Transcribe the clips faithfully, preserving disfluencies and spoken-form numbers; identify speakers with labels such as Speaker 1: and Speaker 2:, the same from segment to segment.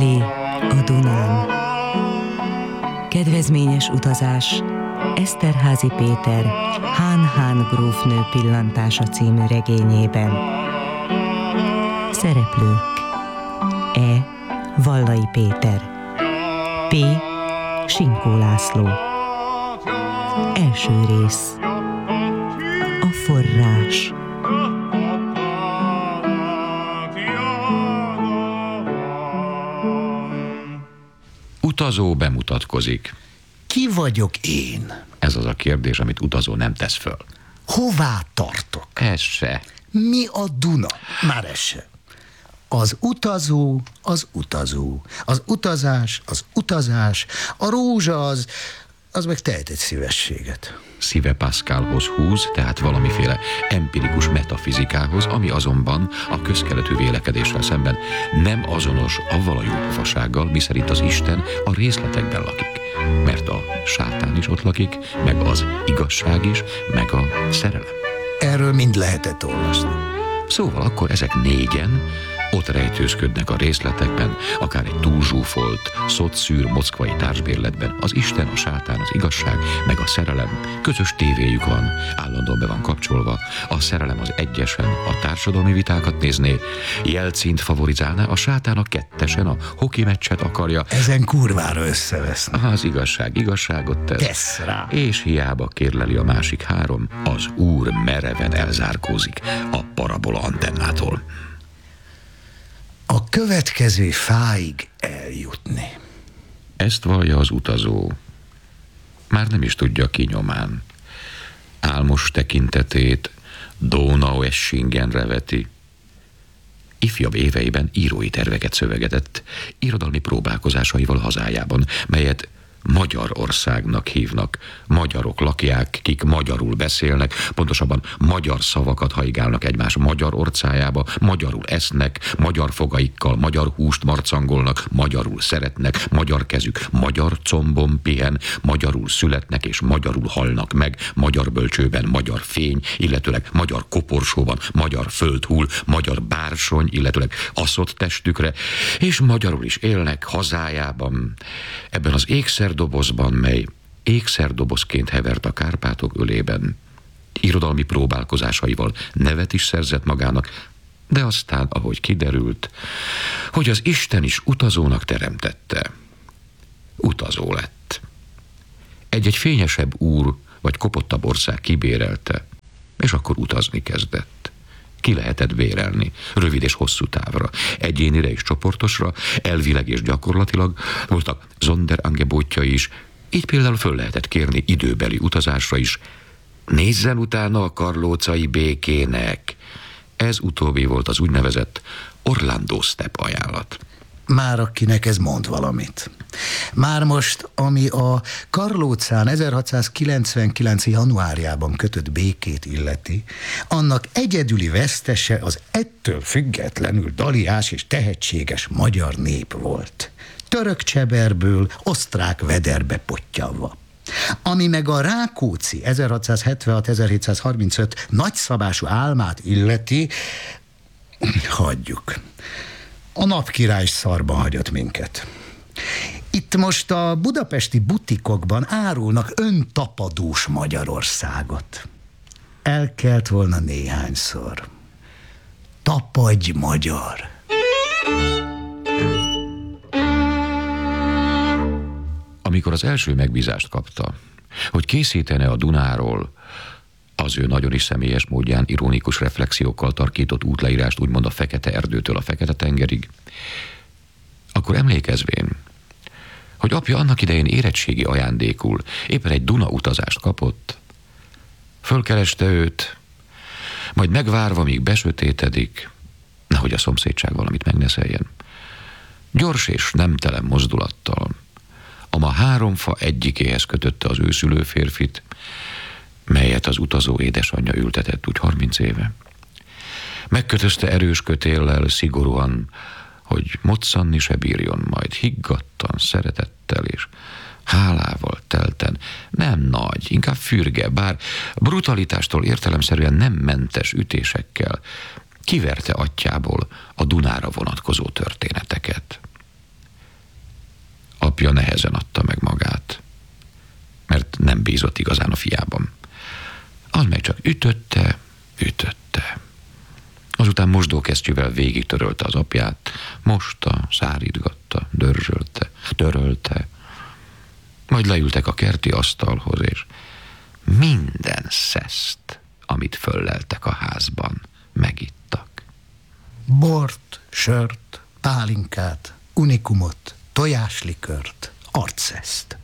Speaker 1: Felé a Dunán. Kedvezményes utazás Eszterházy Péter Hán-Hán grófnő pillantása című regényében. Szereplők: E. Vallai Péter, P. Sinkó László. Első rész: a forrás.
Speaker 2: Utazó bemutatkozik.
Speaker 3: Ki vagyok én?
Speaker 2: Ez az a kérdés, amit utazó nem tesz föl.
Speaker 3: Hová tartok?
Speaker 2: Ez se.
Speaker 3: Mi a Duna? Már ez se. Az utazó, az utazó. Az utazás, az utazás. A rózsa az, az meg tehet egy szívességet.
Speaker 2: Szíve Pascalhoz húz, tehát valamiféle empirikus metafizikához, ami azonban a közkeletű vélekedéssel szemben nem azonos avval a jópofasággal, miszerint az Isten a részletekben lakik. Mert a sátán is ott lakik, meg az igazság is, meg a szerelem.
Speaker 3: Erről mind lehetett olvasni.
Speaker 2: Szóval akkor ezek négyen ott rejtőzködnek a részletekben, akár egy túlzsúfolt, szotszűr moszkvai társbérletben. Az Isten, a sátán, az igazság, meg a szerelem. Közös tévéjük van, állandóan be van kapcsolva. A szerelem az egyesen a társadalmi vitákat nézné, Jelcint favorizálná, a sátán a kettesen a hoki meccset akarja.
Speaker 3: Ezen kurvára összevesznek.
Speaker 2: Az igazság igazságot tesz.
Speaker 3: Tesz rá.
Speaker 2: És hiába kérleli a másik három, az úr mereven elzárkózik a parabola antennától.
Speaker 3: A következő fáig eljutni.
Speaker 2: Ezt vallja az utazó. Már nem is tudja ki nyomán. Álmos tekintetét Donaueschingenre veti. Ifjabb éveiben írói terveket szövegetett, irodalmi próbálkozásaival hazájában, melyet Magyarországnak hívnak. Magyarok lakják, kik magyarul beszélnek, pontosabban magyar szavakat hajgálnak egymás magyar orcájába, magyarul esznek, magyar fogaikkal, magyar húst marcangolnak, magyarul szeretnek, magyar kezük magyar combon pihen, magyarul születnek és magyarul halnak meg, magyar bölcsőben magyar fény, illetőleg magyar koporsóban magyar föld hull, magyar bársony, illetőleg aszott testükre, és magyarul is élnek hazájában, ebben az ékszer dobozban, mely ékszerdobozként hevert a Kárpátok ölében. Irodalmi próbálkozásaival nevet is szerzett magának, de aztán, ahogy kiderült, hogy az Isten is utazónak teremtette. Utazó lett. Egy-egy fényesebb úr vagy kopottabb ország kibérelte, és akkor utazni kezdett. Ki lehetett bérelni, rövid és hosszú távra, egyénire és csoportosra, elvileg és gyakorlatilag, voltak Sonderangebotjai is, így például föl lehetett kérni időbeli utazásra is. Nézzen utána a karlócai békének. Ez utóbbi volt az úgynevezett Orlando Step ajánlat.
Speaker 3: Már akinek ez mond valamit. Már most, ami a Karlócán ezerhatszázkilencvenkilenc. januárjában kötött békét illeti, annak egyedüli vesztese az ettől függetlenül daliás és tehetséges magyar nép volt. Török cseberből osztrák vederbe pottyanva. Ami meg a Rákóczi ezerhatszázhetvenhat ezerhétszázharmincöt nagyszabású álmát illeti, hagyjuk. A napkirály is szarban hagyott minket. Itt most a budapesti butikokban árulnak öntapadós Magyarországot. Elkelt volna néhányszor. Tapadj magyar!
Speaker 2: Amikor az első megbízást kapta, hogy készítene a Dunáról az ő nagyon is személyes módján ironikus reflexiókkal tarkított útleírást, úgymond a Fekete Erdőtől a Fekete-tengerig, akkor emlékezvén, hogy apja annak idején érettségi ajándékul éppen egy Duna utazást kapott, fölkereste őt, majd megvárva, míg besötétedik, nehogy a szomszédság valamit megneszeljen, gyors és nemtelen mozdulattal, a ma három fa egyikéhez kötötte az őszülő férfit, melyet az utazó édesanyja ültetett úgy harminc éve. Megkötözte erős kötéllel, szigorúan, hogy moccanni se bírjon, majd higgadtan, szeretettel és hálával telten, nem nagy, inkább fürge, bár brutalitástól értelemszerűen nem mentes ütésekkel kiverte atyjából a Dunára vonatkozó történeteket. nehezen adta meg magát, mert nem bízott igazán a fiában. Az meg csak ütötte, ütötte. Azután mosdókesztyűvel végig törölte az apját, mosta, szárítgatta, dörzsölte, törölte. Majd leültek a kerti asztalhoz, és minden szeszt, amit fölleltek a házban, megittak.
Speaker 3: Bort, sört, pálinkát, unikumot, tojáslikört, arcszeszt.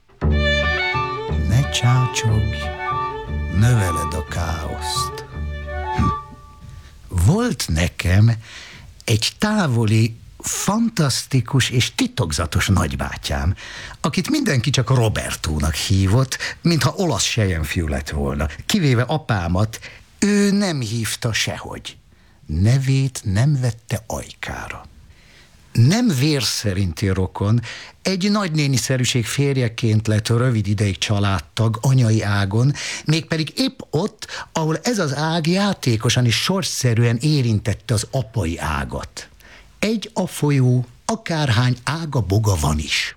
Speaker 3: Ne csácsogj, növeled a káoszt. Hm. Volt nekem egy távoli, fantasztikus és titokzatos nagybátyám, akit mindenki csak Robertónak hívott, mintha olasz selyemfiú lett volna. Kivéve apámat, ő nem hívta sehogy. Nevét nem vette ajkára. Nem vér szerinti rokon, egy nagynéniszerűség férjeként lett rövid ideig családtag anyai ágon, mégpedig épp ott, ahol ez az ág játékosan és sorsszerűen érintette az apai ágat. Egy a folyó, akárhány ága boga van is.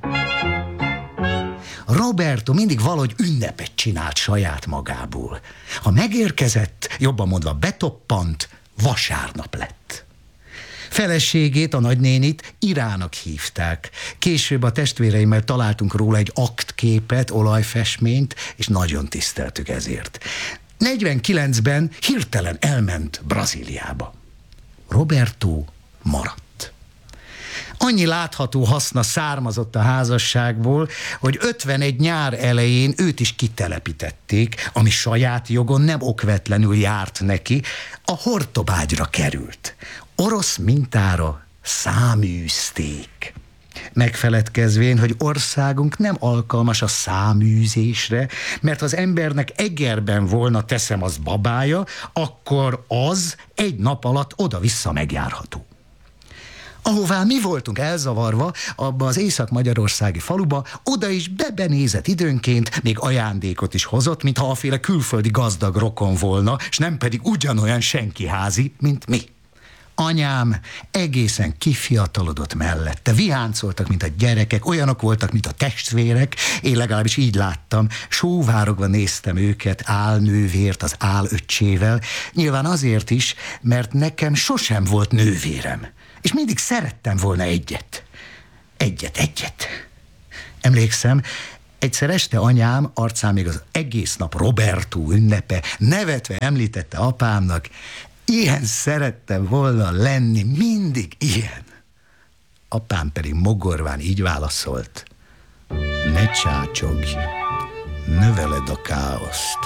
Speaker 3: Roberto mindig valahogy ünnepet csinált saját magából. Ha megérkezett, jobban mondva betoppant, vasárnap lett. Feleségét, a nagynénit Irának hívták. Később a testvéreimmel találtunk róla egy aktképet, olajfestményt, és nagyon tiszteltük ezért. negyvenkilencben hirtelen elment Brazíliába. Roberto maradt. Annyi látható haszna származott a házasságból, hogy ötvenegy nyár elején őt is kitelepítették, ami saját jogon nem okvetlenül járt neki, a hortobágyra került. Orosz mintára száműzték. Megfeledkezvén, hogy országunk nem alkalmas a száműzésre, mert ha az embernek Egerben volna, teszem az babája, akkor az egy nap alatt oda-vissza megjárható. Ahová mi voltunk elzavarva, abba az észak-magyarországi faluba, oda is bebenézett időnként, még ajándékot is hozott, mintha aféle külföldi gazdag rokon volna, s nem pedig ugyanolyan senkiházi, mint mi. Anyám egészen kifiatalodott mellette, viháncoltak, mint a gyerekek, olyanok voltak, mint a testvérek, én legalábbis így láttam, sóvárogva néztem őket álnővért az álöccsével, nyilván azért is, mert nekem sosem volt nővérem, és mindig szerettem volna egyet. Egyet, egyet. Emlékszem, egyszer este anyám, arcán még az egész nap Roberto ünnepe, nevetve említette apámnak, ilyen szerettem volna lenni, mindig ilyen. Apám pedig mogorván így válaszolt: ne csácsogj, növeled a káoszt.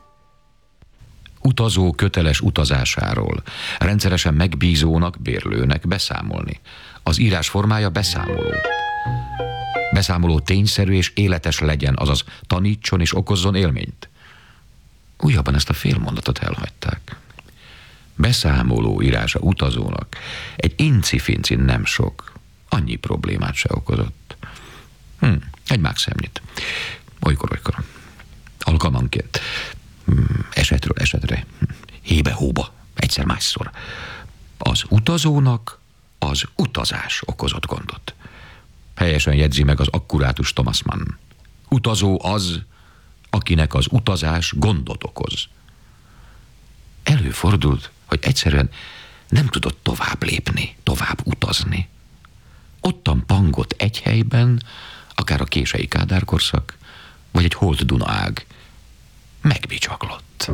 Speaker 2: Utazó köteles utazásáról rendszeresen megbízónak, bérlőnek beszámolni. Az írás formája beszámoló. Beszámoló tényszerű és életes legyen, azaz tanítson és okozzon élményt. Újabban ezt a félmondatot elhagyták. Beszámoló írása utazónak egy incifinci nem sok, annyi problémát se okozott. Hm, egy mákszemnyit. Olykor-olykor. Alkalmanként. Hm, esetről esetre. Hébe-hóba. Egyszer-másszor. Az utazónak az utazás okozott gondot. Helyesen jegyzi meg az akkurátus Thomas Mann. Utazó az, akinek az utazás gondot okoz. Előfordult, hogy egyszerűen nem tudott tovább lépni, tovább utazni. Ottan pangott egy helyben, akár a kései Kádár-korszak, vagy egy holt Duna ág. Megbicsaklott.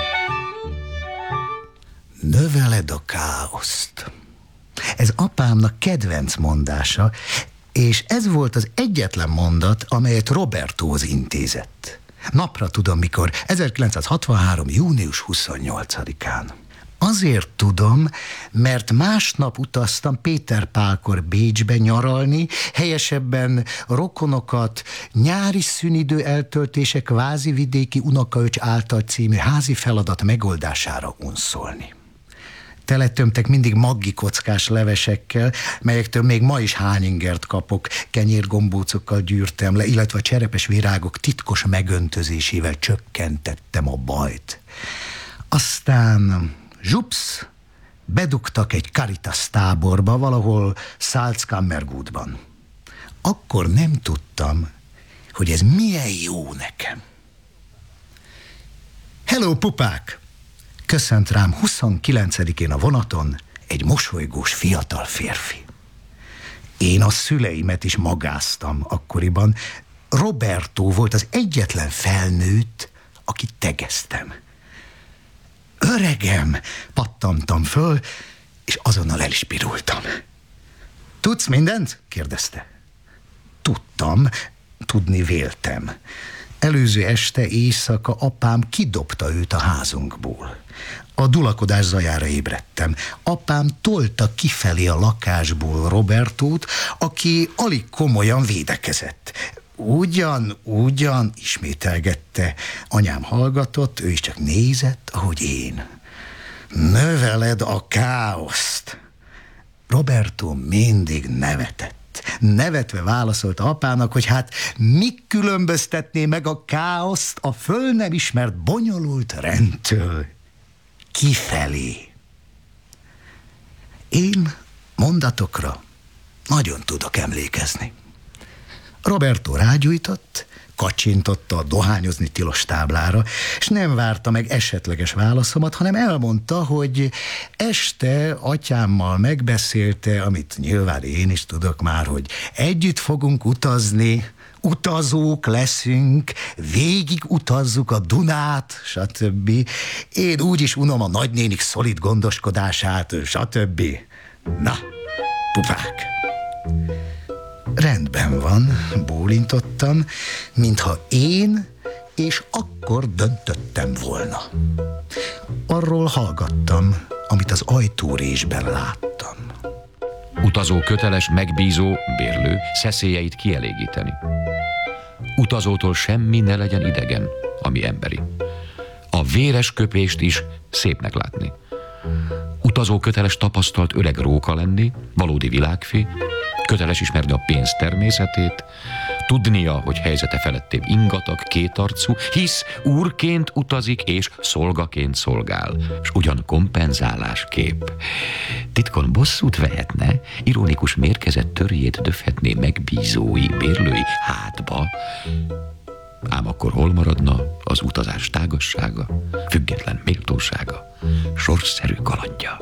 Speaker 3: Növeled a káoszt. Ez apámnak kedvenc mondása, és ez volt az egyetlen mondat, amelyet Robertóhoz intézett. Napra tudom, mikor, ezerkilencszázhatvanhárom. június huszonnyolcadikán. Azért tudom, mert másnap utaztam Péter Pálkor Bécsbe nyaralni, helyesebben rokonokat nyári szünidő eltöltése kvázi vidéki unokaöcs által című házi feladat megoldására unszolni. Teletömtek mindig maggi kockás levesekkel, melyektől még ma is hányingert kapok, kenyérgombócokkal gyűrtem le, illetve a cserepes virágok titkos megöntözésével csökkentettem a bajt. Aztán zsupsz, bedugtak egy Caritas táborba, valahol Salzkammergutban. akkor nem tudtam, hogy ez milyen jó nekem. Hello, pupák! Köszönt rám huszonkilencedikén a vonaton egy mosolygós fiatal férfi. Én a szüleimet is magáztam akkoriban. Roberto volt az egyetlen felnőtt, akit tegeztem. Öregem, pattantam föl, és azonnal el is pirultam. Tudsz mindent? Kérdezte. Tudtam, tudni véltem. Előző este éjszaka apám kidobta őt a házunkból. A dulakodás zajára ébredtem. Apám tolta kifelé a lakásból Robertót, aki alig komolyan védekezett. Ugyan, ugyan, ismételgette. Anyám hallgatott, ő is csak nézett, ahogy én. Növeled a káoszt. Roberto mindig nevetett. Nevetve válaszolta apának, hogy hát mi különböztetné meg a káoszt a föl nem ismert bonyolult rendtől. Kifelé. Én mondatokra nagyon tudok emlékezni. Roberto rágyújtott, kacsintotta a dohányozni tilos táblára, és nem várta meg esetleges válaszomat, hanem elmondta, hogy este atyámmal megbeszélte, amit nyilván én is tudok már, hogy együtt fogunk utazni, utazók leszünk, végig utazzuk a Dunát, stb. Én úgyis unom a nagynénik szolid gondoskodását, stb. Na, pupák! Rendben van, bólintottam, mintha én és akkor döntöttem volna. Arról hallgattam, amit az ajtórésben láttam.
Speaker 2: Utazó köteles, megbízó, bérlő szeszélyeit kielégíteni. Utazótól semmi ne legyen idegen, ami emberi. A véres köpést is szépnek látni. Utazó köteles tapasztalt öreg róka lenni, valódi világfi, köteles ismerni a pénz természetét, tudnia, hogy helyzete felettébb ingatag, kétarcú, hisz úrként utazik és szolgaként szolgál, és ugyan kompenzálás kép. Titkon bosszút vehetne, ironikus mérkezett törjét döfhetné megbízói, bérlői hátba, ám akkor hol maradna az utazás tágassága, független méltósága, sorsszerű kalandja?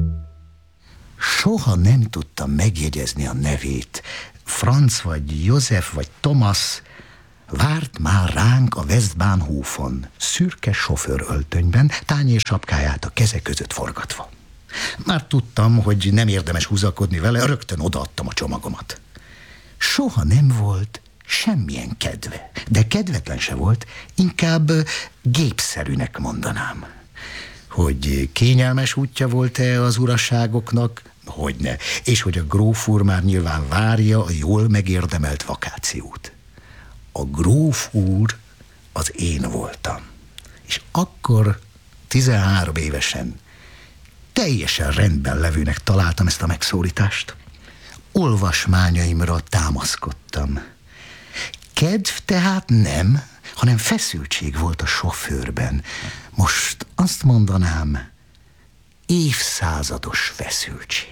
Speaker 3: Soha nem tudtam megjegyezni a nevét. Franz vagy József vagy Thomas várt már ránk a Westbahnhofon, szürke sofőröltönyben, tányérsapkáját a keze között forgatva. Már tudtam, hogy nem érdemes húzakodni vele, rögtön odaadtam a csomagomat. Soha nem volt semmilyen kedve, de kedvetlen se volt, inkább gépszerűnek mondanám. Hogy kényelmes útja volt-e az uraságoknak? Hogyne. És hogy a gróf úr már nyilván várja a jól megérdemelt vakációt. A gróf úr az én voltam. És akkor tizenhárom évesen teljesen rendben levőnek találtam ezt a megszólítást. Olvasmányaimra támaszkodtam. Kedv tehát nem, hanem feszültség volt a sofőrben. Most azt mondanám, évszázados feszültség.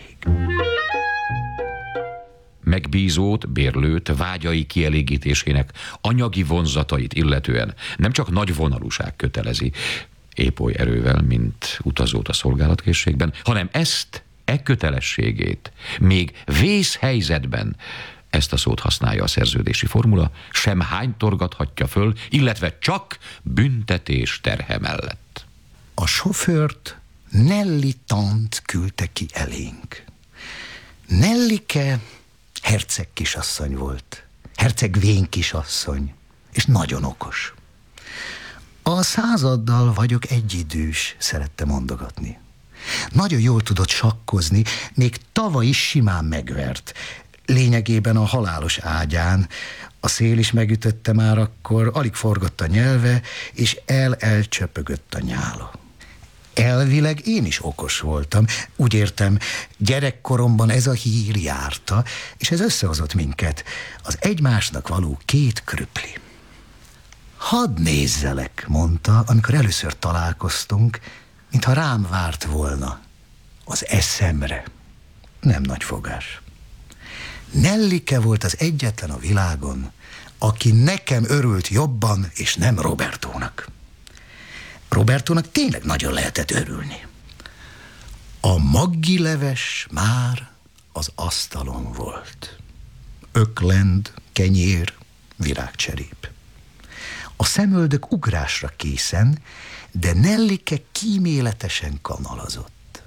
Speaker 2: Megbízót, bérlőt, vágyai kielégítésének anyagi vonzatait illetően nem csak nagy vonalúság kötelezi, épp oly erővel, mint utazót a szolgálatkészségben, hanem ezt, e kötelességét még vészhelyzetben, ezt a szót használja a szerződési formula, sem hánytorgathatja föl, illetve csak büntetés terhe mellett.
Speaker 3: A sofőrt Nelly tant küldte ki elénk. Nellike herceg kisasszony volt, herceg vén kisasszony, és nagyon okos. A századdal vagyok egyidős, szerette mondogatni. Nagyon jól tudott sakkozni, még tavaly is simán megvert. Lényegében a halálos ágyán. A szél is megütötte már akkor, alig forgott a nyelve, és el-elcsöpögött a nyála. Elvileg én is okos voltam. Úgy értem, gyerekkoromban ez a hír járta, és ez összehozott minket. Az egymásnak való két krüpli. Hadd nézzelek, mondta, amikor először találkoztunk, mintha rám várt volna az eszemre. Nem nagy fogás. Nellike volt az egyetlen a világon, aki nekem örült jobban, és nem Robertónak. Robertónak tényleg nagyon lehetett örülni. A maggi leves már az asztalon volt. Öklend, kenyér, virágcserép. A szemöldök ugrásra készen, de Nellike kíméletesen kanalazott.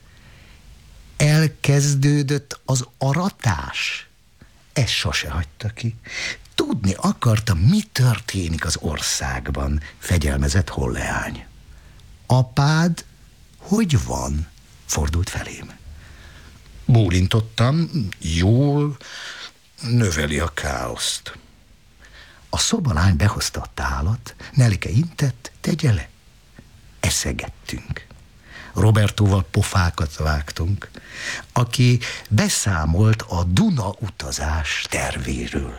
Speaker 3: Elkezdődött az aratás. Ezt sose hagyta ki. Tudni akarta, mi történik az országban, fegyelmezett Holleány. Apád hogy van? Fordult felém. Bólintottam, jól, növeli a káoszt. A szobalány behozta a tálat, Nellike intett, tegye le. Eszegettünk. Robertóval pofákat vágtunk, aki beszámolt a Duna utazás tervéről.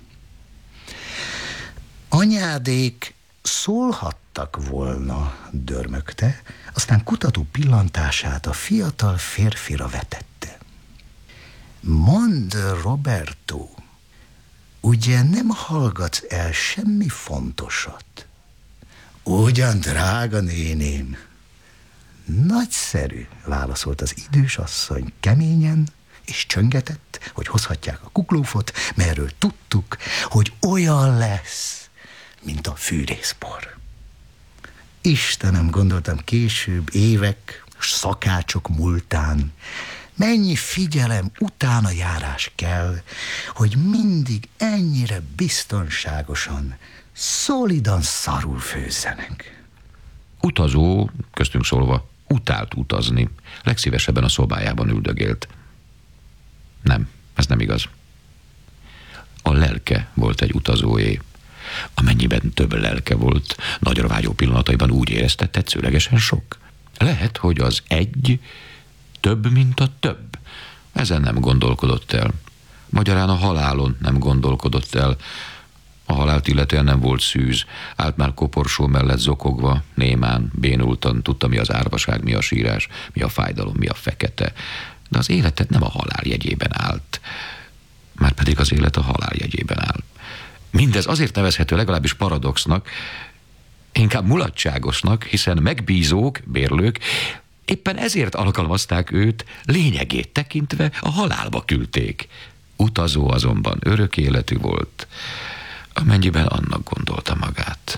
Speaker 3: Anyádék szólhattak volna, dörmögte, aztán kutató pillantását a fiatal férfira vetette. Mondd, Roberto, ugye nem hallgatsz el semmi fontosat? Ugyan, drága néném. Nagyszerű, válaszolt az idős asszony keményen, és csöngetett, hogy hozhatják a kuklófot, merről tudtuk, hogy olyan lesz, mint a fűrészbor. Istenem, gondoltam később, évek, szakácsok múltán, mennyi figyelem, utána járás kell, hogy mindig ennyire biztonságosan, szolidan szarul főzzenek.
Speaker 2: Utazó, köztünk szólva, utált utazni. Legszívesebben a szobájában üldögélt. Nem, ez nem igaz. A lelke volt egy utazóé. Amennyiben több lelke volt, nagyra vágyó pillanataiban úgy érezte, tetszőlegesen sok. Lehet, hogy az egy több, mint a több. Ezen nem gondolkodott el. Magyarán a halálon nem gondolkodott el. A halált illetően nem volt szűz, állt már koporsó mellett zokogva, némán, bénultan, tudta, mi az árvaság, mi a sírás, mi a fájdalom, mi a fekete. De az életet nem a halál jegyében állt. Márpedig az élet a halál jegyében áll. Mindez azért nevezhető legalábbis paradoxnak, inkább mulatságosnak, hiszen megbízók, bérlők éppen ezért alkalmazták őt, lényegét tekintve a halálba küldték. Utazó azonban örök életű volt, amennyiben annak gondolta magát.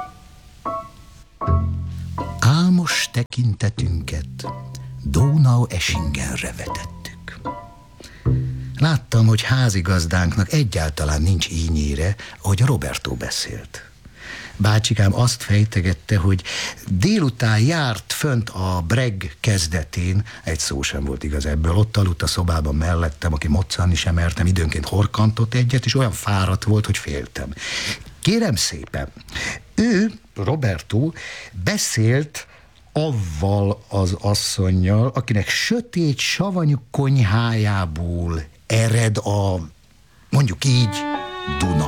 Speaker 3: Álmos tekintetünket Donaueschingenre vetettük. Láttam, hogy házigazdánknak egyáltalán nincs ínyére, ahogy a Roberto beszélt. Bácsikám azt fejtegette, hogy délután járt fönt a Breg kezdetén, egy szó sem volt igaz ebből, ott aludt a szobában mellettem, aki moccanni sem mertem, időnként horkantott egyet, és olyan fáradt volt, hogy féltem. Kérem szépen, ő, Roberto, beszélt avval az asszonnyal, akinek sötét, savanyú konyhájából ered a, mondjuk így, Duna.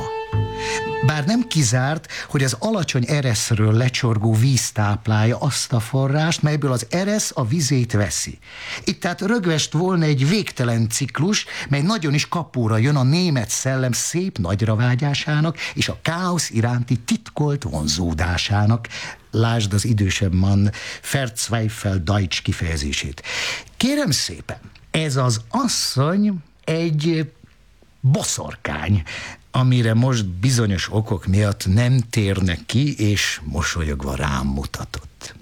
Speaker 3: Bár nem kizárt, hogy az alacsony ereszről lecsorgó víz táplálja azt a forrást, melyből az eresz a vizét veszi. Itt tehát rögvest volna egy végtelen ciklus, mely nagyon is kapóra jön a német szellem szép nagyravágyásának és a káosz iránti titkolt vonzódásának. Lásd az idősebb man Verzweifel Deutsch kifejezését. Kérem szépen, ez az asszony egy boszorkány, amire most bizonyos okok miatt nem térnek ki, és mosolyogva rám mutatott.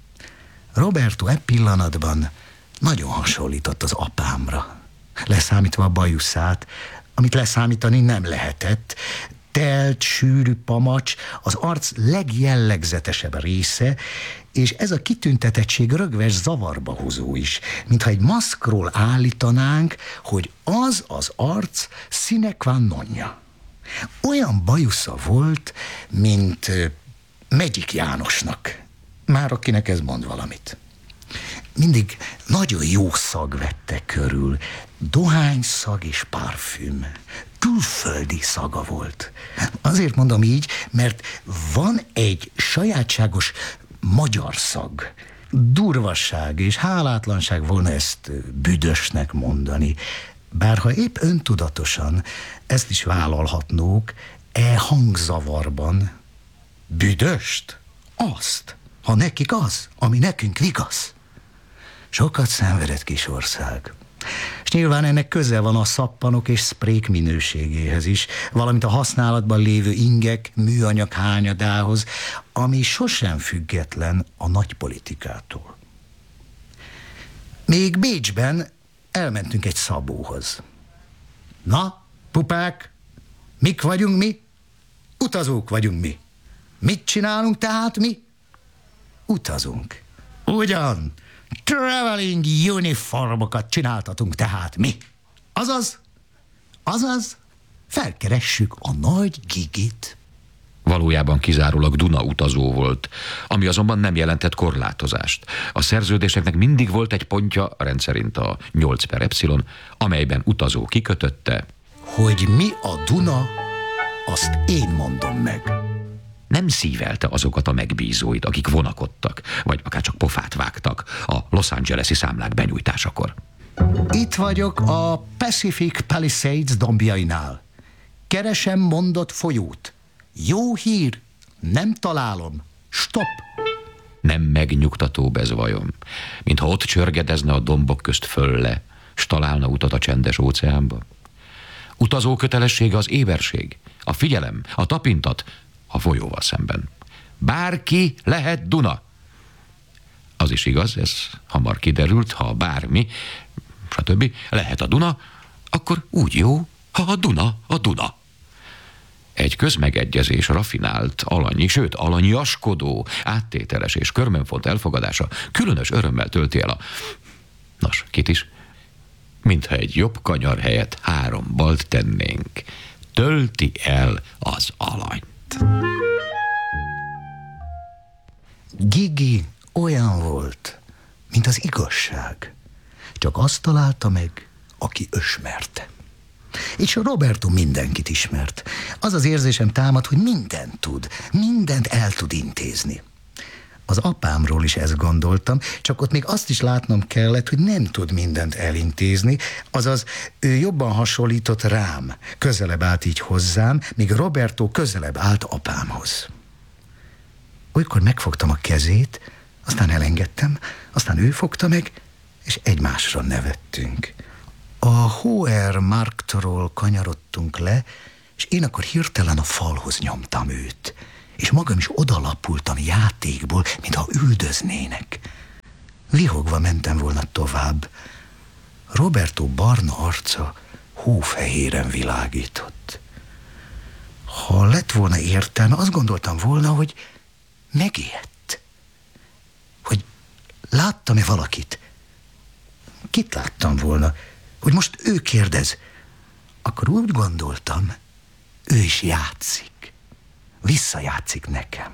Speaker 3: Roberto e pillanatban nagyon hasonlított az apámra, leszámítva a bajuszát, amit leszámítani nem lehetett, telt, sűrű pamacs, az arc legjellegzetesebb része, és ez a kitüntetettség rögves zavarba hozó is, mintha egy maszkról állítanánk, hogy az az arc sine qua nonja. Olyan bajusza volt, mint Megyik Jánosnak, már akinek ez mond valamit. Mindig nagyon jó szag vette körül, dohányszag és parfüm, külföldi szaga volt. Azért mondom így, mert van egy sajátságos magyar szag. Durvasság és hálátlanság volna ezt büdösnek mondani. Bárha épp öntudatosan ezt is vállalhatnók, e hangzavarban, büdöst, azt, ha nekik az, ami nekünk vigasz. Sokat szenvedett kis ország. És nyilván ennek köze van a szappanok és szprék minőségéhez is, valamint a használatban lévő ingek műanyag hányadához, ami sosem független a nagypolitikától. Még Bécsben elmentünk egy szabóhoz. Na, pupák, mik vagyunk mi? Utazók vagyunk mi. Mit csinálunk tehát mi? Utazunk. Ugyan, traveling uniformokat csináltatunk tehát mi. Azaz, azaz, felkeressük a nagy Gigit.
Speaker 2: Valójában kizárólag Duna utazó volt, ami azonban nem jelentett korlátozást. A szerződéseknek mindig volt egy pontja, rendszerint a nyolc per epsilon, amelyben utazó kikötötte,
Speaker 3: hogy mi a Duna, azt én mondom meg.
Speaker 2: nem szívelte azokat a megbízóit, akik vonakodtak, vagy akár csak pofát vágtak a Los Angeles-i számlák benyújtásakor.
Speaker 3: Itt vagyok a Pacific Palisades dombjainál. Keresem mondott folyót. Jó hír, nem találom. Stop!
Speaker 2: Nem megnyugtatóbb ez vajon, mintha ott csörgedezne a dombok közt fölle, s találna utat a csendes óceánba. Utazó kötelessége az éberség, a figyelem, a tapintat a folyóval szemben. Bárki lehet Duna. Az is igaz, ez hamar kiderült, ha bármi, stb. Lehet a Duna, akkor úgy jó, ha a Duna a Duna. Egy közmegegyezés rafinált, alanyi, sőt alanyiaskodó, áttételes és körmönfont elfogadása különös örömmel tölti el a... Nos, kit is? Mintha egy jobb kanyar helyett három balt tennénk. Tölti el az alanyt.
Speaker 3: Gigi olyan volt, mint az igazság. Csak azt találta meg, aki ösmerte. És a Roberto mindenkit ismert. Az az érzésem támad, hogy mindent tud, mindent el tud intézni. Az apámról is ezt gondoltam, csak ott még azt is látnom kellett, hogy nem tud mindent elintézni, azaz ő jobban hasonlított rám, közelebb állt így hozzám, míg Roberto közelebb állt apámhoz. Olykor megfogtam a kezét, aztán elengedtem, aztán ő fogta meg, és egymásra nevettünk. A Hoher Marktról kanyarodtunk le, és én akkor hirtelen a falhoz nyomtam őt, és magam is odalapultam játékból, mintha üldöznének. Vihogva mentem volna tovább. Roberto barna arca hófehéren világított. Ha lett volna értelme, azt gondoltam volna, hogy megijedt. Hogy láttam-e valakit? Kit láttam volna? Hogy most ő kérdez. Akkor úgy gondoltam, ő is játszik. Visszajátszik nekem.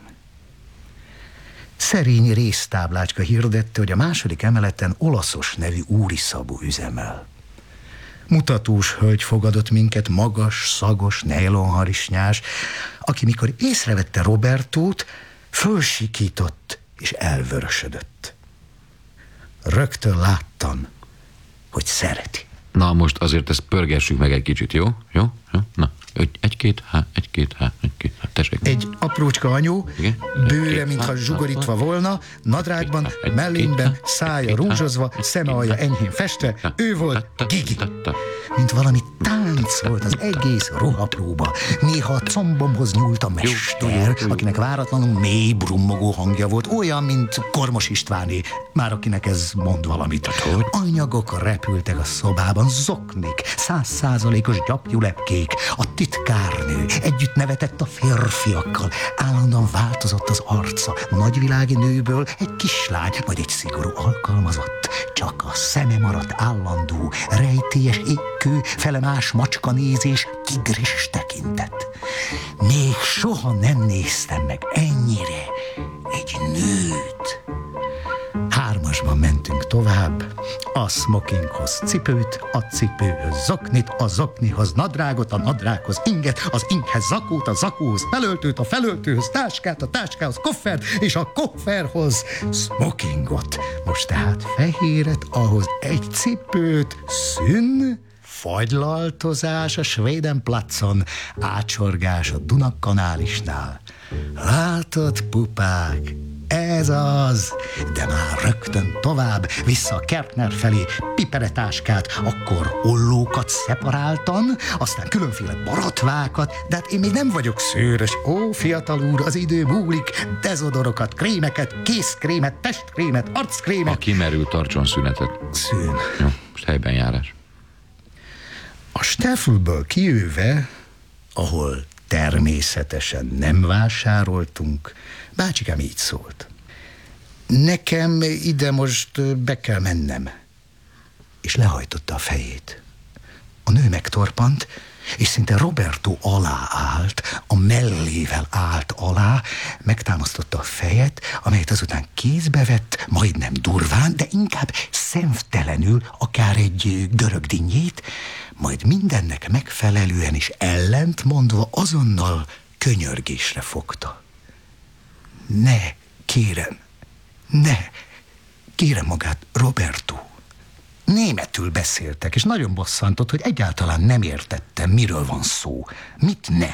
Speaker 3: Szerény résztáblácska hirdette, hogy a második emeleten Olaszos nevű úriszabó üzemel. Mutatós hölgy fogadott minket, magas, szagos, nejlonharisnyás, aki mikor észrevette Robertót, fölsikított és elvörösödött. Rögtön láttam, hogy szereti.
Speaker 2: Na most azért ezt pörgessük meg egy kicsit, jó? Jó? Jó? Na, egy-két, há, egy-két, há, egy-két, há, tessék.
Speaker 3: Egy aprócska anyó,
Speaker 2: Igen?
Speaker 3: bőre, mintha zsugorítva volna, nadrágban, mellényben, szája rúzsozva, szeme alja enyhén festve, ő volt Gigi. Mint valami tánc volt az egész ruhapróba. Néha a combomhoz nyúlt a mester, akinek váratlanul mély, brummogó hangja volt, olyan, mint Kormos Istváné, már akinek ez mond valamit. Anyagok repültek a szobában, zoknik, százszázalékos gyapjulepkék, a titkárnő együtt nevetett a férfiakkal, állandóan változott az arca, nagyvilági nőből egy kislány, vagy egy szigorú alkalmazott, csak a szeme maradt állandó, rejtélyes ékkő, felemás macskanézés, tigris tekintet. Még soha nem néztem meg ennyire egy nőt. Hármasban mentünk tovább, a smokinghoz cipőt, a cipőhöz zoknit, a zoknihoz nadrágot, a nadrághoz inget, az inghez zakót, a zakóhoz felöltőt, a felöltőhöz táskát, a táskához koffert, és a kofferhoz smokingot. Most tehát fehéret, ahhoz egy cipőt, szűn, fagylaltozás a Svédenplatzon, ácsorgás a Dunakanálisnál. Látod, pupák, ez az, de már rögtön tovább, vissza a Kertner felé, piperetáskát, akkor ollókat szeparáltan, aztán különféle borotvákat, de hát én még nem vagyok szőrös. Ó, fiatal úr, az idő múlik, dezodorokat, krémeket, kézkrémet, testkrémet, arckrémet.
Speaker 2: A kimerül, tartson szünetet.
Speaker 3: Szűn.
Speaker 2: Jó, most helyben járás.
Speaker 3: A Staffelből kijöve, ahol természetesen nem vásároltunk, bácsikám így szólt. Nekem ide most be kell mennem. És lehajtotta a fejét. A nő megtorpant, és szinte Roberto alá állt, a mellével állt alá, megtámasztotta a fejet, amelyet azután kézbe vett, majdnem durván, de inkább szemtelenül, akár egy görög dinnyét, majd mindennek megfelelően és ellentmondva azonnal könyörgésre fogta. Ne, kérem, ne, kérem magát, Roberto. Németül beszéltek, és nagyon bosszantott, hogy egyáltalán nem értettem, miről van szó. Mit ne?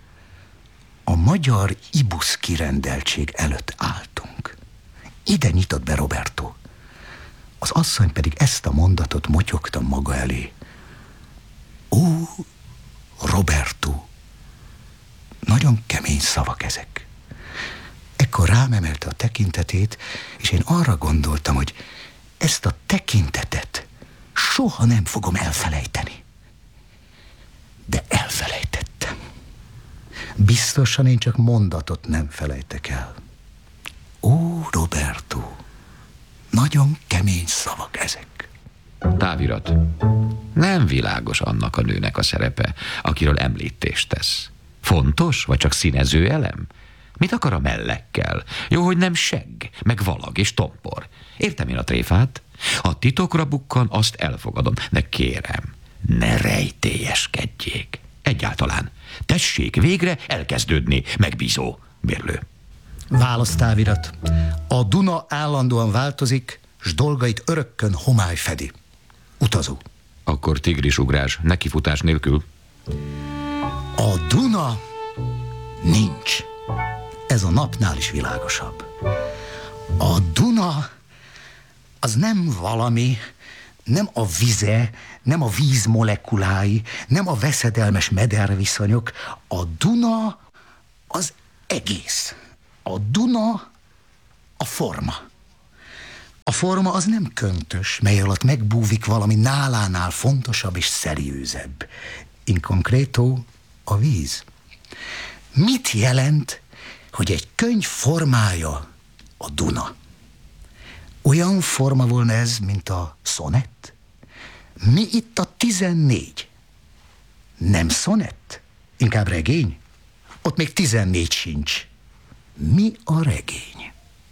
Speaker 3: A magyar ibusz kirendeltség előtt álltunk. Ide nyitott be Roberto. Az asszony pedig ezt a mondatot motyogta maga elé. Ó, Roberto, nagyon kemény szavak ezek. Ekkor rám emelte a tekintetét, és én arra gondoltam, hogy ezt a tekintetet soha nem fogom elfelejteni. De elfelejtettem. Biztosan én csak mondatot nem felejtek el. Ó, Roberto, nagyon kemény szavak ezek.
Speaker 2: Távirat. Nem világos annak a nőnek a szerepe, akiről említést tesz. Fontos, vagy csak színező elem? Mit akar a mellekkel? Jó, hogy nem segg, meg valag és tompor. Értem én a tréfát? Ha titokra bukkan, azt elfogadom, de kérem, ne rejtélyeskedjék. Egyáltalán. Tessék végre elkezdődni, megbízó bérlő.
Speaker 3: Választávirat. A Duna állandóan változik, s dolgait örökkön homály fedi. Utazó.
Speaker 2: Akkor tigrisugrás, nekifutás nélkül.
Speaker 3: A Duna nincs. Ez a napnál is világosabb. A Duna az nem valami, nem a vize, nem a víz molekulái, nem a veszedelmes mederviszonyok. A Duna az egész. A Duna a forma. A forma az nem köntös, mely alatt megbúvik valami nálánál fontosabb és szeriőzebb. In concreto a víz. Mit jelent, hogy egy könyv formája a Duna? Olyan forma volna ez, mint a szonett? Mi itt a tizennégy? Nem szonett? Inkább regény? Ott még tizennégy sincs. Mi a regény?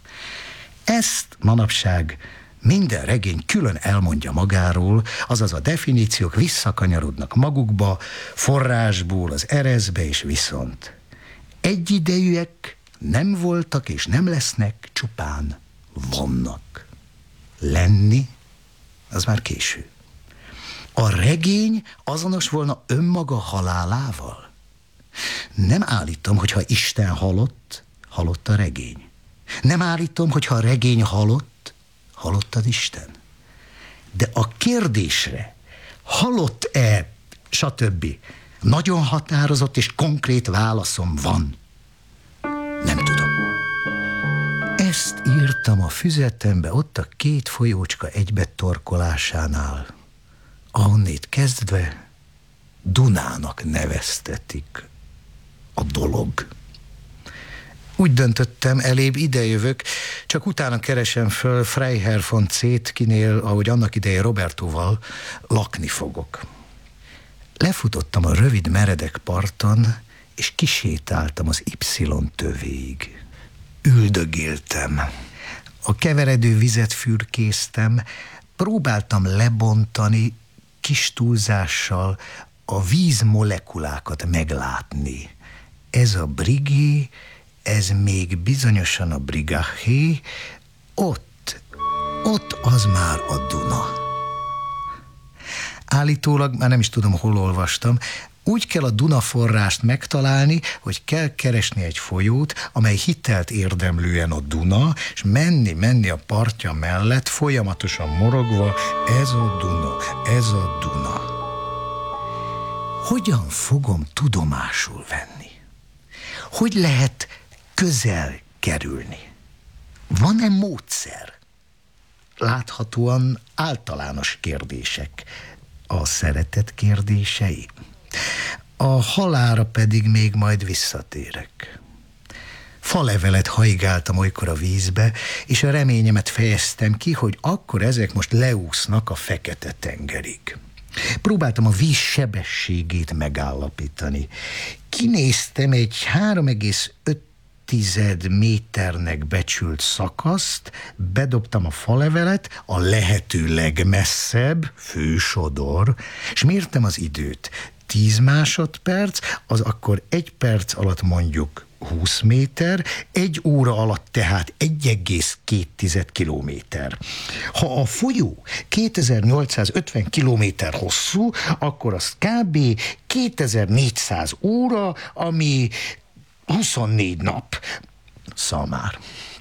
Speaker 3: Ezt manapság minden regény külön elmondja magáról, azaz a definíciók visszakanyarodnak magukba, forrásból az ereszbe, és viszont egyidejűek nem voltak és nem lesznek, csupán vannak. Lenni, az már késő. A regény azonos volna önmaga halálával? Nem állítom, hogyha Isten halott, halott a regény. Nem állítom, hogyha a regény halott, halott az Isten. De a kérdésre, halott-e, stb. Nagyon határozott és konkrét válaszom van. Nem tudom. Ezt írtam a füzetembe ott a két folyócska egybetorkolásánál, ahonnét kezdve Dunának neveztetik a dolog. Úgy döntöttem, elébb idejövök, csak utána keresem föl Freiherr von Zetkinél, ahogy annak idején Robertóval lakni fogok. Lefutottam a rövid meredek parton, és kisétáltam az Y tövéig. Üldögéltem. A keveredő vizet fürkésztem, próbáltam lebontani kis túlzással a víz molekulákat meglátni. Ez a brigé, ez még bizonyosan a brigahé, ott, ott az már a Duna. Állítólag, már nem is tudom, hol olvastam, úgy kell a Duna forrást megtalálni, hogy kell keresni egy folyót, amely hitelt érdemlően a Duna, és menni-menni a partja mellett, folyamatosan morogva, ez a Duna, ez a Duna. Hogyan fogom tudomásul venni? Hogy lehet közel kerülni? Van-e módszer? Láthatóan általános kérdések. A szeretet kérdései. A halálra pedig még majd visszatérek. Falevelet haigáltam olykor a vízbe, és a reményemet fejeztem ki, hogy akkor ezek most leúsznak a Fekete-tengerig. Próbáltam a víz sebességét megállapítani. Kinéztem egy három egész öt méternek becsült szakaszt, bedobtam a falevelet a lehető legmesszebb, fősodor, és mértem az időt. tíz másodperc, az akkor egy perc alatt mondjuk húsz méter, egy óra alatt tehát egy egész két kilométer. Ha a folyó kétezer-nyolcszázötven kilométer hosszú, akkor az kb. kétezer-négyszáz óra, ami huszonnégy nap. Szamár.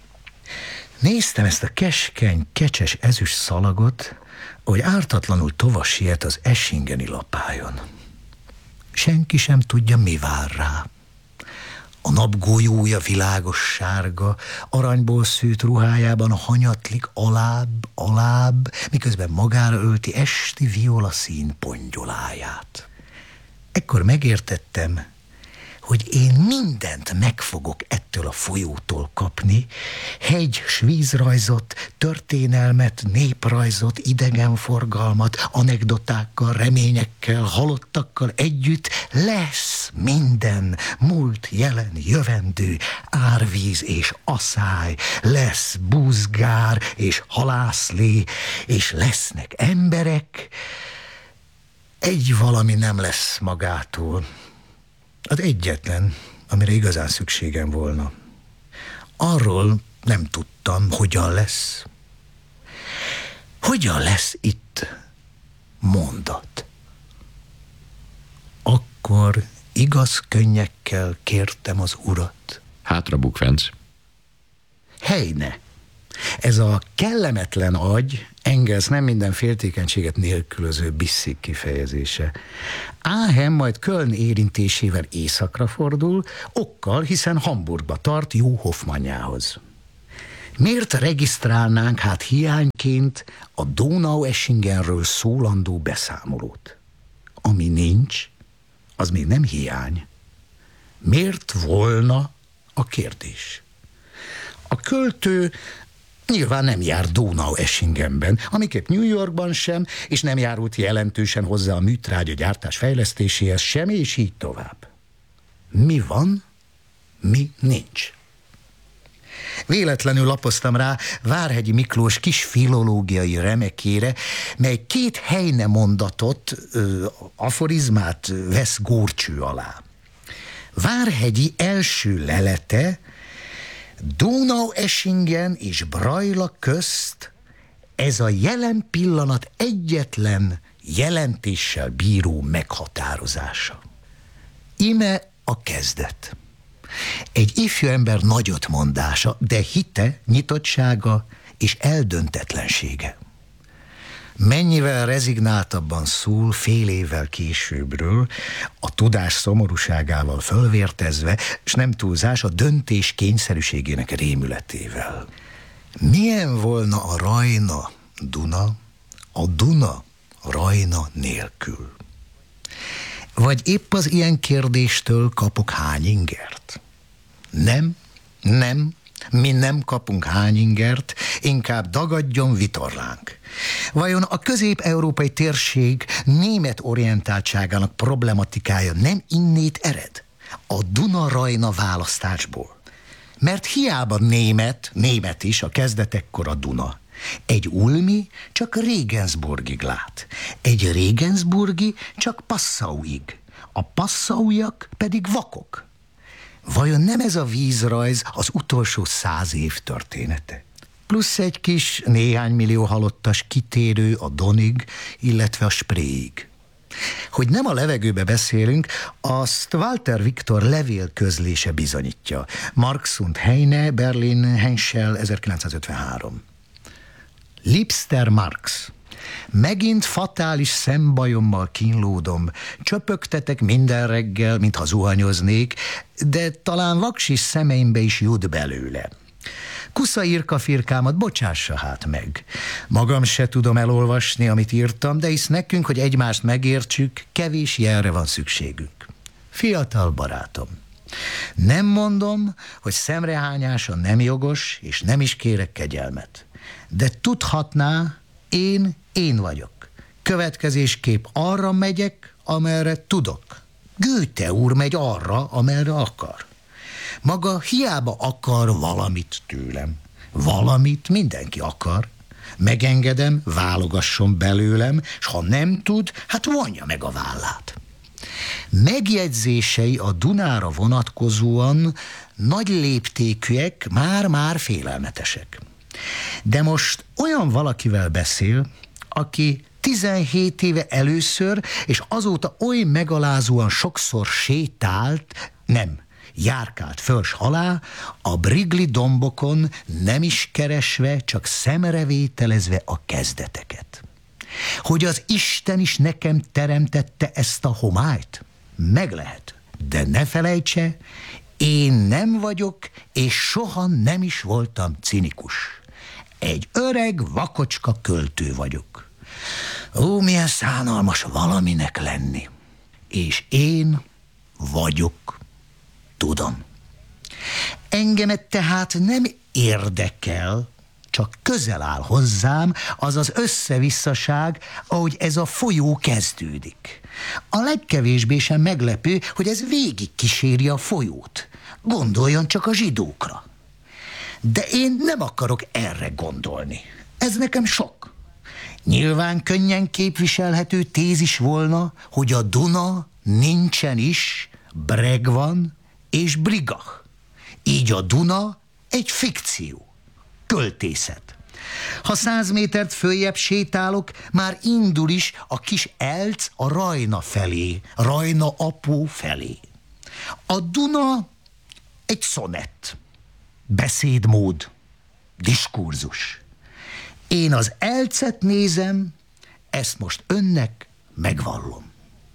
Speaker 3: Néztem ezt a keskeny, kecses ezüst szalagot, hogy ártatlanul tova siet az Eschingeni lapályon. Senki sem tudja, mi vár rá. A napgolyója világos sárga, aranyból szőtt ruhájában hanyatlik alább, alább, miközben magára ölti esti violaszín pongyoláját. Ekkor megértettem, hogy én mindent meg fogok ettől a folyótól kapni, hegy, s vízrajzot, történelmet, néprajzot, idegenforgalmat, anekdotákkal, reményekkel, halottakkal együtt lesz minden, múlt, jelen, jövendő, árvíz és aszály, lesz buzgár és halászlé, és lesznek emberek. Egy valami nem lesz magától. Az egyetlen, amire igazán szükségem volna. Arról nem tudtam, hogyan lesz. Hogyan lesz itt mondat? Akkor igaz könnyekkel kértem az urat.
Speaker 2: Hátra bukfenc.
Speaker 3: Helyne! Ez a kellemetlen agy, Engels nem minden féltékenységet nélkülöző bisszik kifejezése. Áhem majd Köln érintésével északra fordul, okkal, hiszen Hamburgba tart jó Hoffmanjához. Miért regisztrálnánk hát hiányként a Donaueschingenről szólandó beszámolót? Ami nincs, az még nem hiány. Miért volna a kérdés? A költő nyilván nem jár Donaueschingenben, amiket New Yorkban sem, és nem járult jelentősen hozzá a műtrágya gyártás fejlesztéséhez sem, és így tovább. Mi van, mi nincs. Véletlenül lapoztam rá Várhegyi Miklós kis filológiai remekére, mely két Heine mondatot, ö, aforizmát vesz górcső alá. Várhegyi első lelete Donaueschingen és Brajla közt ez a jelen pillanat egyetlen jelentéssel bíró meghatározása. Ime a kezdet. Egy ifjú ember nagyot mondása, de hite, nyitottsága és eldöntetlensége. Mennyivel rezignáltabban szól fél évvel későbbről, a tudás szomorúságával fölvértezve, s nem túlzás a döntés kényszerűségének rémületével. Milyen volna a Rajna Duna, a Duna Rajna nélkül? Vagy épp az ilyen kérdéstől kapok hány ingert? Nem, nem, mi nem kapunk hány ingert, inkább dagadjon vitorlánk. Vajon a közép-európai térség német orientáltságának problematikája nem innét ered? A Duna-Rajna választásból. Mert hiába német, német is a kezdetekkor a Duna. Egy ulmi csak Regensburgig lát, egy Regensburgi csak Passauig, a Passauiak pedig vakok. Vajon nem ez a vízrajz az utolsó száz év története? Plusz egy kis néhány millió halottas kitérő a Donig, illetve a Spreeig. Hogy nem a levegőbe beszélünk, azt Walter Viktor levél közlése bizonyítja. Marx und Heine, Berlin, Henschel, ezerkilencszázötvenhárom. Liebster Marx, megint fatális szembajommal kínlódom, csöpögtetek minden reggel, mintha zuhanyoznék, de talán vaksis szemeimbe is jut belőle. Kusza írkafirkámat bocsássa hát meg. Magam se tudom elolvasni, amit írtam, de hisz nekünk, hogy egymást megértsük, kevés jelre van szükségünk. Fiatal barátom, nem mondom, hogy szemrehányása nem jogos, és nem is kérek kegyelmet. De tudhatná, én, én vagyok. Következésképp arra megyek, amerre tudok. Goethe úr megy arra, amerre akar. Maga hiába akar valamit tőlem. Valamit mindenki akar. Megengedem, válogasson belőlem, és ha nem tud, hát vonja meg a vállát. Megjegyzései a Dunára vonatkozóan nagy léptékűek, már-már félelmetesek. De most olyan valakivel beszél, aki tizenhét éve először, és azóta oly megalázóan sokszor sétált, nem, járkált föls alá, a Brigli dombokon nem is keresve, csak szemrevételezve a kezdeteket. Hogy az Isten is nekem teremtette ezt a homályt? Meg lehet, de ne felejtse, én nem vagyok, és soha nem is voltam cinikus. Egy öreg vakocska költő vagyok. Ó, milyen szánalmas valaminek lenni. És én vagyok. Tudom. Engemet tehát nem érdekel, csak közel áll hozzám az az összevisszaság, ahogy ez a folyó kezdődik. A legkevésbé sem meglepő, hogy ez végig kíséri a folyót. Gondoljon csak a zsidókra. De én nem akarok erre gondolni. Ez nekem sok. Nyilván könnyen képviselhető tézis volna, hogy a Duna nincsen is, Breg van és Brigach. Így a Duna egy fikció, költészet. Ha száz métert följebb sétálok, már indul is a kis Elc a Rajna felé, Rajna apó felé. A Duna egy szonett, beszédmód, diskurzus. Én az Elcet nézem, ezt most önnek megvallom.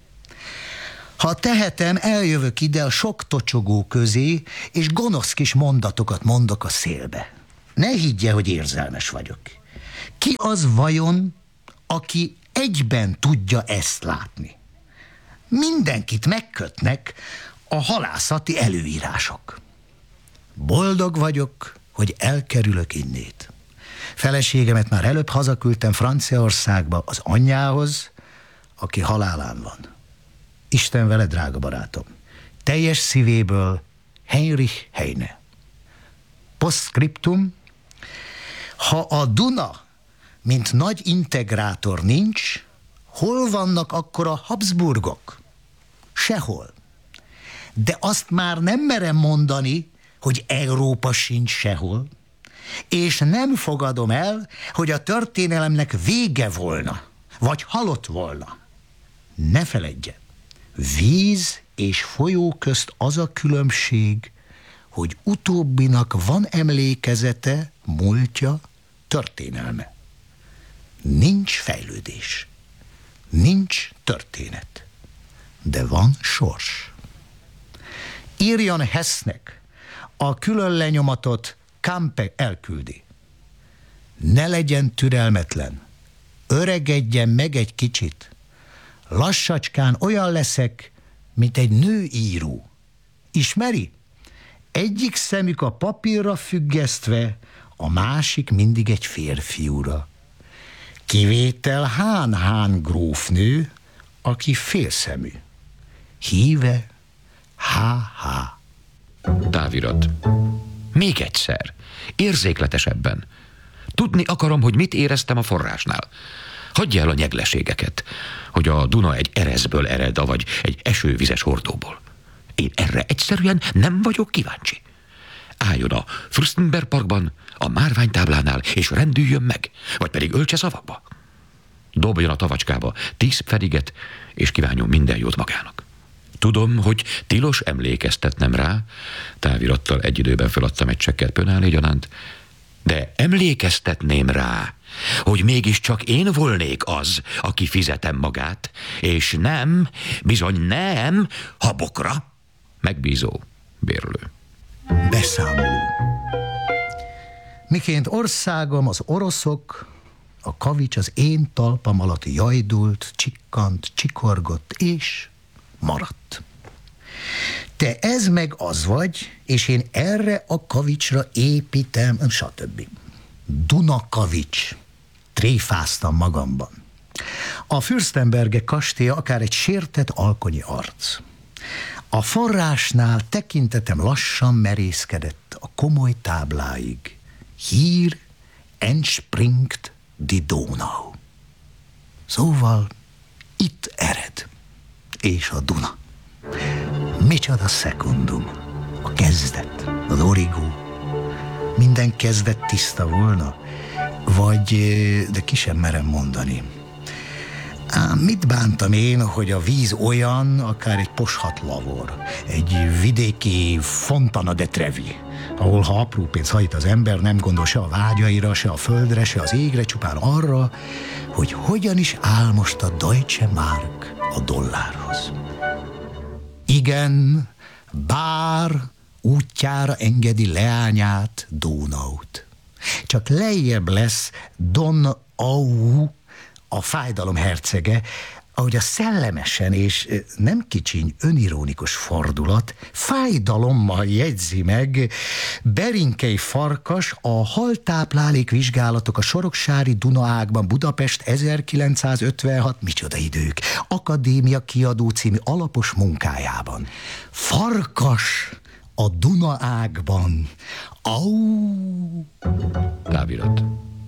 Speaker 3: Ha tehetem, eljövök ide a sok tocsogó közé, és gonosz kis mondatokat mondok a szélbe. Ne higgye, hogy érzelmes vagyok. Ki az vajon, aki egyben tudja ezt látni? Mindenkit megkötnek a halászati előírások. Boldog vagyok, hogy elkerülök innét. Feleségemet már előbb hazaküldtem Franciaországba az anyjához, aki halálán van. Isten vele, drága barátom. Teljes szívéből Heinrich Heine. Postscriptum: ha a Duna, mint nagy integrátor nincs, hol vannak akkor a Habsburgok? Sehol. De azt már nem merem mondani, hogy Európa sincs sehol, és nem fogadom el, hogy a történelemnek vége volna, vagy halott volna. Ne feledje, víz és folyó közt az a különbség, hogy utóbbinak van emlékezete, múltja, történelme. Nincs fejlődés, nincs történet, de van sors. Írjon Hessnek, a külön lenyomatot Campe elküldi. Ne legyen türelmetlen, öregedjen meg egy kicsit. Lassacskán olyan leszek, mint egy nőíró. Ismeri? Egyik szemük a papírra függesztve, a másik mindig egy férfiúra. Kivétel Hán-Hán grófnő, aki félszemű. Híve Há-Há.
Speaker 2: Távirat. Még egyszer. Érzékletesebben. Tudni akarom, hogy mit éreztem a forrásnál. Hagyja el a nyegleségeket, hogy a Duna egy ereszből ered, vagy egy esővizes hordóból. Én erre egyszerűen nem vagyok kíváncsi. Álljon a Fürstenberg Parkban, a márványtáblánál, és rendüljön meg, vagy pedig öltse szavakba. Dobjon a tavacskába tíz pfenniget, és kívánjon minden jót magának. Tudom, hogy tilos emlékeztetnem rá, távirattal egy időben feladtam egy csekket Pönálé gyanánt, de emlékeztetném rá, hogy mégiscsak én volnék az, aki fizetem magát, és nem, bizony nem, habokra. Megbízó bérlő.
Speaker 3: Beszámoló. Miként országom az oroszok, a kavics az én talpam alatt jajdult, csikkant, csikorgott, és maradt. Te ez meg az vagy, és én erre a kavicsra építem, stb. Dunakavics. Tréfáztam magamban. A Fürstenberge kastélya akár egy sértett alkonyi arc. A forrásnál tekintetem lassan merészkedett a komoly tábláig. Hier entspringt die Donau. Szóval itt ered. És a Duna. Micsoda szekundum. A kezdet, az origó. Minden kezdet tiszta volna, vagy, de ki sem merem mondani. Ám mit bántam én, hogy a víz olyan, akár egy poshat lavor, egy vidéki Fontana de Trevi, ahol ha apró pénz hajt az ember, nem gondol se a vágyaira, se a földre, se az égre, csupán arra, hogy hogyan is áll most a Deutsche Mark a dollárhoz. Igen, bár útjára engedi leányát, Dónaut. Csak lejjebb lesz Donau, a fájdalom hercege, ahogy a szellemesen és nem kicsiny önironikus fordulat fájdalommal jegyzi meg Berinkei Farkas a haltáplálék vizsgálatok a Soroksári Dunaágban Budapest ezerkilencszázötvenhat, micsoda idők, Akadémia kiadó című alapos munkájában. Farkas a Dunaágban. Au!
Speaker 2: Távirat.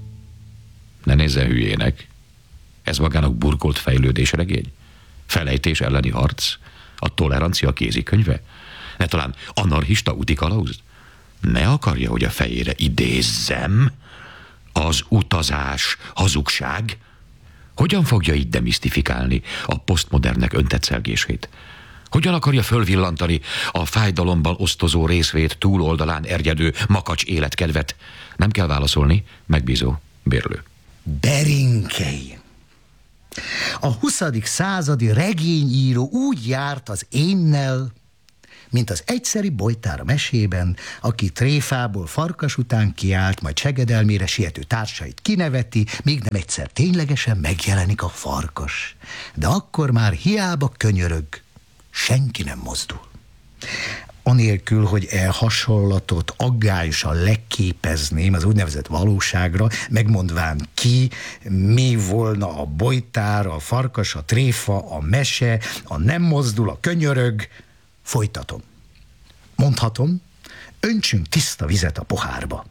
Speaker 2: Ne nézzen hülyének. Ez magának burkolt fejlődésregény? Felejtés elleni harc? A tolerancia kézikönyve? Ne talán anarchista útikalauz? Ne akarja, hogy a fejére idézzem? Az utazás hazugság? Hogyan fogja így demisztifikálni a posztmodernek öntetszelgését? Hogyan akarja fölvillantani a fájdalomban osztozó részvét túloldalán erjedő makacs életkedvet? Nem kell válaszolni, megbízó bérlő.
Speaker 3: Berinkei. A huszadik századi regényíró úgy járt az énnel, mint az egyszeri Bojtár a mesében, aki tréfából farkas után kiált, majd segedelmére siető társait kineveti, még nem egyszer ténylegesen megjelenik a farkas. De akkor már hiába könyörög, senki nem mozdul. Anélkül, hogy e hasonlatot aggályosan leképezném az úgynevezett valóságra, megmondván ki, mi volna a bojtár, a farkas, a tréfa, a mese, a nem mozdul, a könyörög, folytatom. Mondhatom, öntsünk tiszta vizet a pohárba.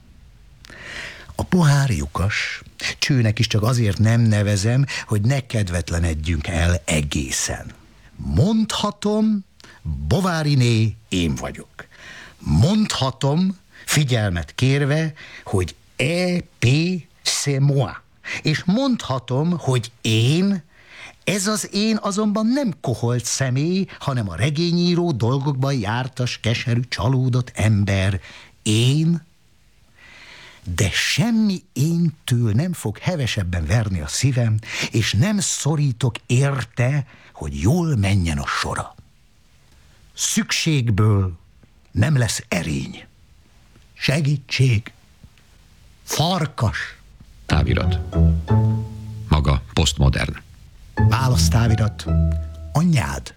Speaker 3: A pohár lyukas, csőnek is csak azért nem nevezem, hogy ne kedvetlenedjünk el egészen. Mondhatom, Bováriné én vagyok. Mondhatom, figyelmet kérve, hogy E P c'est moi. És mondhatom, hogy én, ez az én azonban nem koholt személy, hanem a regényíró dolgokban jártas, keserű, csalódott ember. Én, de semmi éntől nem fog hevesebben verni a szívem, és nem szorítok érte, hogy jól menjen a sora. Szükségből nem lesz erény. Segítség. Farkas.
Speaker 2: Távirat. Maga posztmodern.
Speaker 3: Választávirat. Anyád.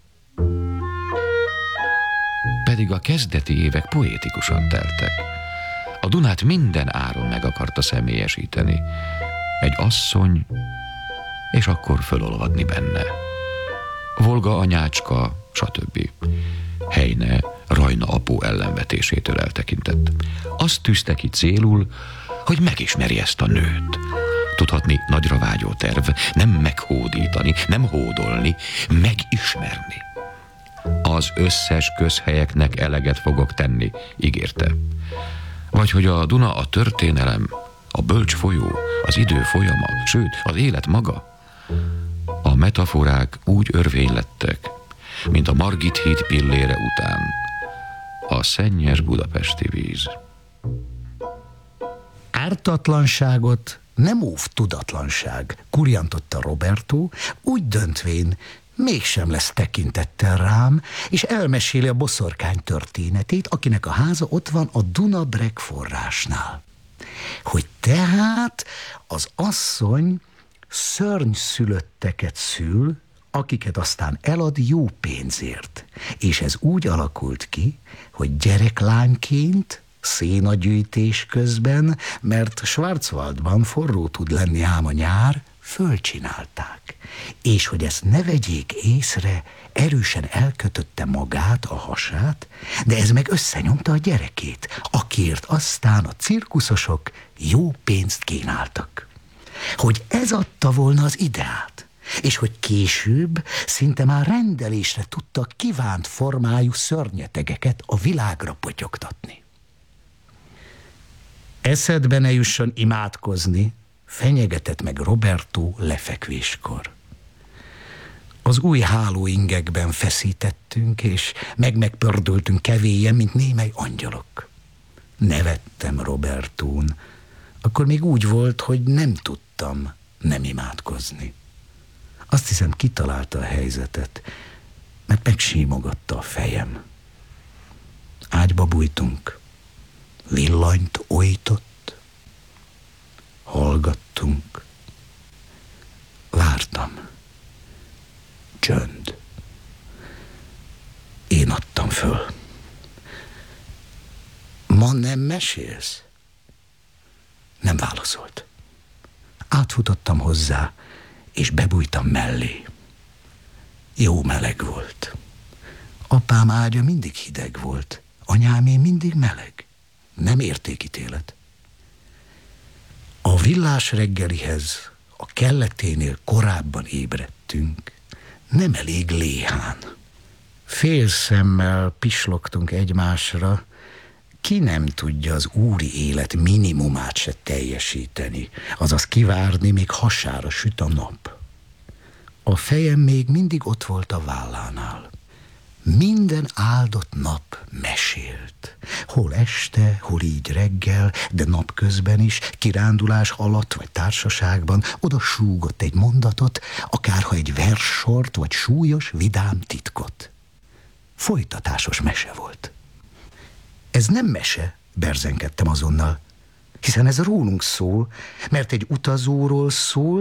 Speaker 2: Pedig a kezdeti évek poétikusan teltek. A Dunát minden áron meg akarta személyesíteni. Egy asszony, és akkor fölolvadni benne. Volga anyácska, stb. Heine Rajna apó ellenvetésétől eltekintett. Azt tűzte ki célul, hogy megismeri ezt a nőt. Tudhatni nagyra vágyó terv, nem meghódítani, nem hódolni, megismerni. Az összes közhelyeknek eleget fogok tenni, ígérte. Vagy hogy a Duna a történelem, a bölcs folyó, az idő folyama, sőt, az élet maga. A metaforák úgy örvénylettek, mint a Margit híd pillére után a szennyes budapesti víz.
Speaker 3: Ártatlanságot nem óv tudatlanság, kurjantotta Roberto, úgy döntvén, mégsem lesz tekintettel rám, és elmeséli a boszorkány történetét, akinek a háza ott van a Duna-Breg forrásnál. Hogy tehát az asszony szörnyszülötteket szül, akiket aztán elad jó pénzért. És ez úgy alakult ki, hogy gyereklányként, szénagyűjtés közben, mert Schwarzwaldban forró tud lenni ám a nyár, fölcsinálták. És hogy ezt ne vegyék észre, erősen elkötötte magát, a hasát, de ez meg összenyomta a gyerekét, akiért aztán a cirkuszosok jó pénzt kínáltak. Hogy ez adta volna az ideát, és hogy később szinte már rendelésre tudtak kívánt formájú szörnyetegeket a világra potyogtatni. Eszedbe ne jusson imádkozni, fenyegetett meg Roberto lefekvéskor. Az új hálóingekben feszítettünk, és meg-megpördültünk kevélyen, mint némely angyalok. Nevettem Robertón. Akkor még úgy volt, hogy nem tudtam nem imádkozni. Azt hiszem, kitalálta a helyzetet, mert megsímogatta a fejem. Ágyba bújtunk, villanyt ojtott, hallgattunk, vártam. Csönd. Én adtam föl. Ma nem mesélsz? Nem válaszolt. Átfutottam hozzá, és bebújtam mellé. Jó meleg volt. Apám ágya mindig hideg volt, anyámé mindig meleg. Nem értékítélet. A villás reggelihez a kelleténél korábban ébredtünk. Nem elég léhán. Fél szemmel pislogtunk egymásra, ki nem tudja az úri élet minimumát se teljesíteni, azaz kivárni, még hasára süt a nap. A fejem még mindig ott volt a vállánál. Minden áldott nap mesélt. Hol este, hol így reggel, de napközben is, kirándulás alatt vagy társaságban oda súgott egy mondatot, akárha egy verssort vagy súlyos, vidám titkot. Folytatásos mese volt. Ez nem mese, berzenkedtem azonnal, hiszen ez rólunk szól, mert egy utazóról szól,